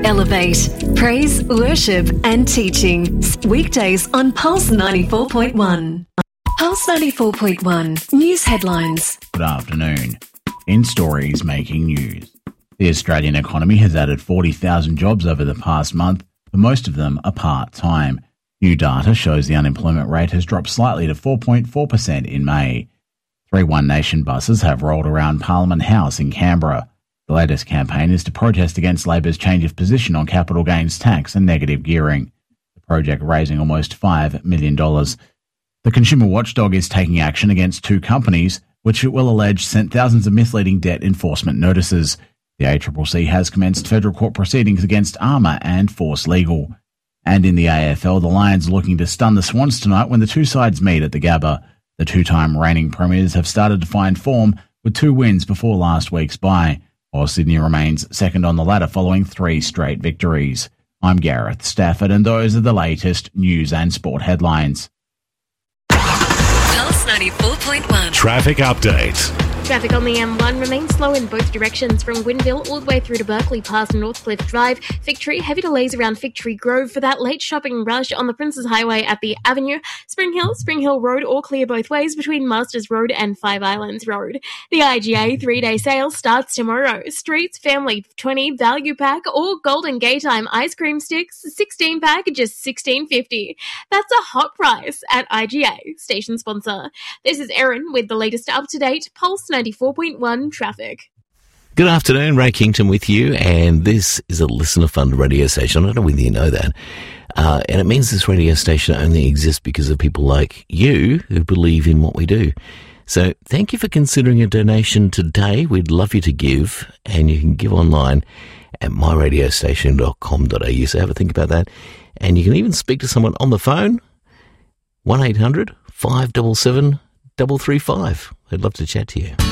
Elevate. Praise, worship and teaching. Weekdays on Pulse 94.1. Pulse 94.1. News headlines. Good afternoon. In stories making news. The Australian economy has added 40,000 jobs over the past month, but most of them are part-time. New data shows the unemployment rate has dropped slightly to 4.4% in May. 3 One Nation buses have rolled around Parliament House in Canberra. The latest campaign is to protest against Labor's change of position on capital gains tax and negative gearing. The project raising almost $5 million. The consumer watchdog is taking action against 2 companies, which it will allege sent thousands of misleading debt enforcement notices. The ACCC has commenced federal court proceedings against Armour and Force Legal. And in the AFL, the Lions are looking to stun the Swans tonight when the 2 sides meet at the Gabba. The 2-time reigning premiers have started to find form with 2 wins before last week's bye, while Sydney remains second on the ladder following 3 straight victories. I'm Gareth Stafford, and those are the latest news and sport headlines. Pulse 94.1. Traffic update. Traffic on the M1 remains slow in both directions from Gwynville all the way through to Berkeley past Northcliffe Drive. Victory, heavy delays around Victory Grove for that late shopping rush on the Princes Highway at the Avenue. Spring Hill Road all clear both ways between Masters Road and Five Islands Road. The IGA 3-day sale starts tomorrow. Streets Family 20 value pack or Golden Gay Time ice cream sticks 16 pack just $16.50. That's a hot price at IGA, station sponsor. This is Erin with the latest up-to-date Pulse 94.1 traffic. Good afternoon, Ray Kington with you, and this is a listener-funded radio station. I don't know whether you know that. And it means this radio station only exists because of people like you who believe in what we do. So thank you for considering a donation today. We'd love you to give, and you can give online at myradiostation.com.au. So have a think about that. And you can even speak to someone on the phone, 1-800-577-335. I'd love to chat to you.